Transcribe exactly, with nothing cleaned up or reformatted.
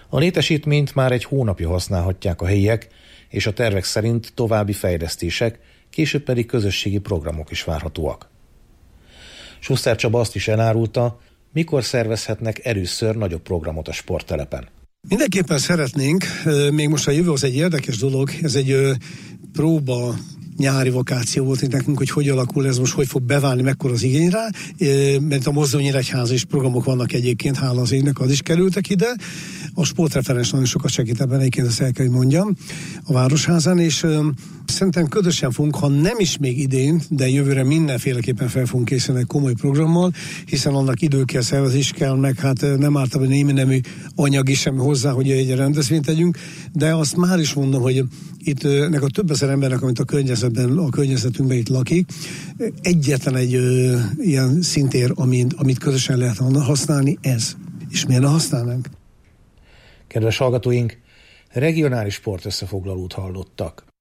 A létesítményt már egy hónapja használhatják a helyiek, és a tervek szerint további fejlesztések, később pedig közösségi programok is várhatóak. Schuster Csaba azt is elárulta, mikor szervezhetnek először nagyobb programot a sporttelepen. Mindenképpen szeretnénk, még most a jövő az egy érdekes dolog, ez egy próba nyári vakáció volt itt nekünk, hogy hogy alakul ez most, hogy fog beválni, mekkora az igény rá, mert a Mozdonynyíregyháza is programok vannak egyébként, hála az égnek, az is kerültek ide. A sportreferens nagyon sokat segít ebben, egyébként ezt el kell, hogy mondjam, a Városházán, és szerintem közösen fogunk, ha nem is még idén, de jövőre mindenféleképpen fel fogunk készülni egy komoly programmal, hiszen annak idő kell, szervezés kell, meg hát nem általában némi nemű anyag is sem hozzá, hogy egy rendezvényt tegyünk, de azt már is mondom, hogy itt ennek a több ezer embernek, amit a környezetben, a környezetünkben itt lakik, egyetlen egy ö, ilyen szintér, amit, amit közösen lehet használni, ez. És miért ne használnánk? Kedves hallgatóink, regionális sportösszefoglalót hallottak.